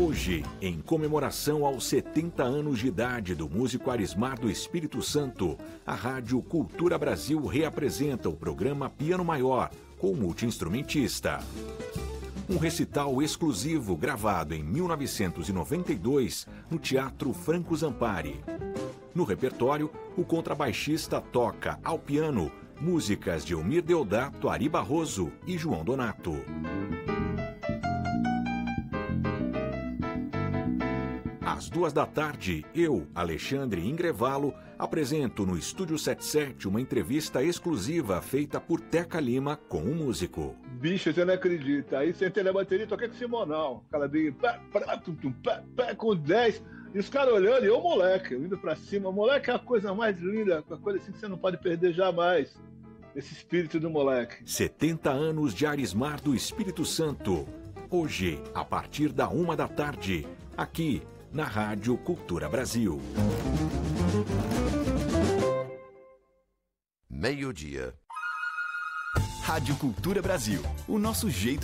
Hoje, em comemoração aos 70 anos de idade do músico Arismar do Espírito Santo, a Rádio Cultura Brasil reapresenta o programa Piano Maior, com o multi-instrumentista. Um recital exclusivo gravado em 1992 no Teatro Franco Zampari. No repertório, o contrabaixista toca ao piano músicas de Elmir Deodato, Ari Barroso e João Donato. Às 14h, eu, Alexandre Ingrevalo, apresento no Estúdio 77 uma entrevista exclusiva feita por Teca Lima com um músico. Bicho, você não acredita. Aí sentei na bateria e toquei com o Simonal. Aquela bem com 10. E os caras olhando, e eu, moleque, eu indo pra cima. O moleque é a coisa mais linda, uma coisa assim que você não pode perder jamais. Esse espírito do moleque. 70 anos de Arismar do Espírito Santo. Hoje, a partir da 13h, aqui na Rádio Cultura Brasil. Meio-dia. Rádio Cultura Brasil. O nosso jeito